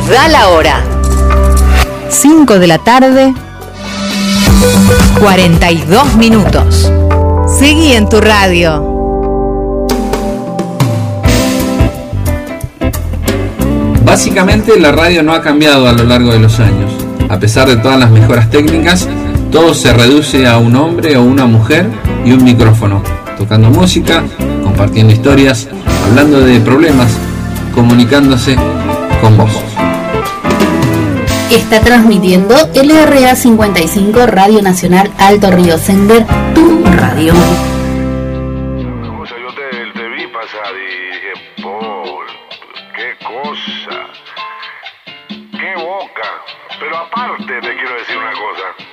Da la hora. 5 de la tarde, 42 minutos. Seguí en tu radio. Básicamente la radio no ha cambiado a lo largo de los años. A pesar de todas las mejoras técnicas, todo se reduce a un hombre o una mujer y un micrófono, tocando música, compartiendo historias, hablando de problemas, comunicándose con vos. Está transmitiendo LRA 55 Radio Nacional Alto Río Sender, tu radio. O sea, yo te vi pasar y dije, Paul, qué cosa, qué boca. Pero aparte te quiero decir una cosa.